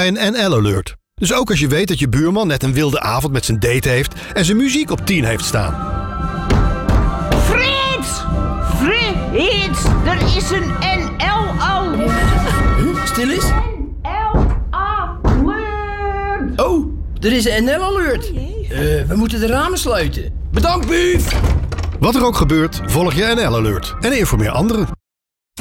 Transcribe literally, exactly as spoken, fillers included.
bij een N L-alert. Dus ook als je weet dat je buurman net een wilde avond met zijn date heeft en zijn muziek op tien heeft staan. Frits! Frits! Er is een N L-alert! Huh? Stil eens. N L-alert! Oh, er is een N L-alert. Uh, we moeten de ramen sluiten. Bedankt, Buuf! Wat er ook gebeurt, volg je N L-alert en informeer anderen.